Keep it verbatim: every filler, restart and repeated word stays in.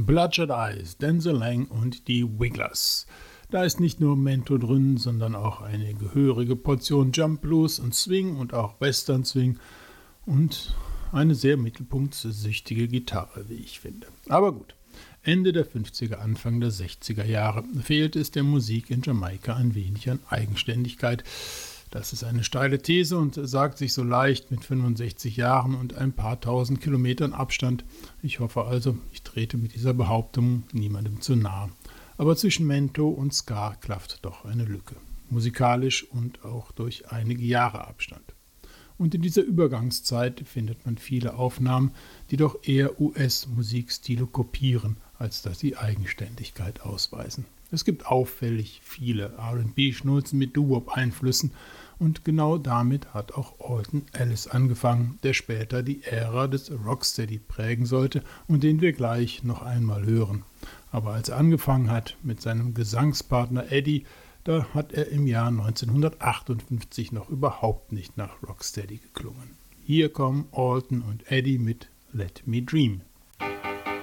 Bloodshot Eyes, Denzel Lang und die Wigglers. Da ist nicht nur Mento drin, sondern auch eine gehörige Portion Jump Blues und Swing und auch Western Swing und eine sehr mittelpunktsüchtige Gitarre, wie ich finde. Aber gut, Ende der fünfziger, Anfang der sechziger Jahre fehlte es der Musik in Jamaika ein wenig an Eigenständigkeit. Das ist eine steile These und sagt sich so leicht mit fünfundsechzig Jahren und ein paar tausend Kilometern Abstand. Ich hoffe also, ich trete mit dieser Behauptung niemandem zu nahe. Aber zwischen Mento und Ska klafft doch eine Lücke, musikalisch und auch durch einige Jahre Abstand. Und in dieser Übergangszeit findet man viele Aufnahmen, die doch eher U S-Musikstile kopieren, als dass sie Eigenständigkeit ausweisen. Es gibt auffällig viele R and B-Schnulzen mit Doo-Wop-Einflüssen und genau damit hat auch Alton Ellis angefangen, der später die Ära des Rocksteady prägen sollte und den wir gleich noch einmal hören. Aber als er angefangen hat mit seinem Gesangspartner Eddie, da hat er im Jahr neunzehnhundertachtundfünfzig noch überhaupt nicht nach Rocksteady geklungen. Hier kommen Alton und Eddie mit Let Me Dream.